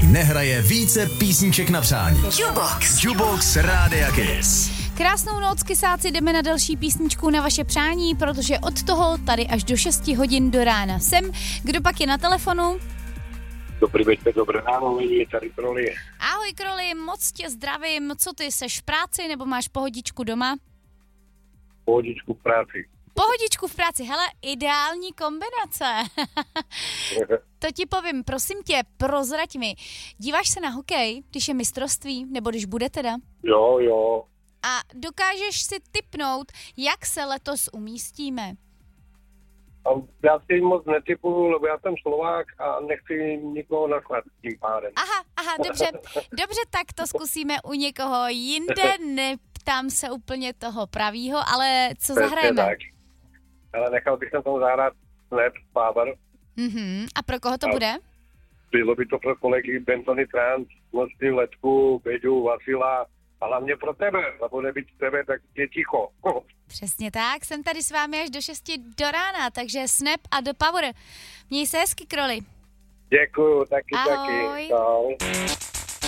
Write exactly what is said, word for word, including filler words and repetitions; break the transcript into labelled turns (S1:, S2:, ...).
S1: nehraje více písniček na přání. Jukebox. Jukebox Rádia Kiss.
S2: Krásnou noc, kysáci, jdeme na další písničku na vaše přání, protože od toho tady až do šesti hodin do rána jsem. Kdo pak je na telefonu?
S3: Dobrý večer, dobré ráno, je tady Kroli.
S2: Ahoj Kroli, moc tě zdravím. Co ty, seš v práci nebo máš pohodičku doma?
S3: Pohodičku v práci.
S2: Pohodičku v práci, hele, ideální kombinace. To ti povím, prosím tě, prozrať mi. Díváš se na hokej, když je mistrovství, nebo když bude teda?
S3: Jo, jo.
S2: A dokážeš si tipnout, jak se letos umístíme?
S3: A já si moc netipuju, lebo já jsem Slovák a nechci nikoho naklat tím pádem.
S2: Aha, aha, dobře, dobře, tak to zkusíme u někoho jinde, neptám se úplně toho pravýho, ale co
S3: Přesně
S2: zahrajeme?
S3: Tak. Ale nechal bych tam tomu zahrát Snap, Power.
S2: Mhm, a pro koho to
S3: a
S2: bude?
S3: Bylo by to pro kolegy Bentony Trans, Mosty, Letku, Beďu, Vasila a hlavně pro tebe, lebo nebýt tebe, tak je ticho.
S2: Přesně tak, jsem tady s vámi až do šesti do rána, takže Snap a The Power. Měj se hezky, Kroli.
S3: Děkuju, taky,
S2: Ahoj.
S3: taky. Ahoj.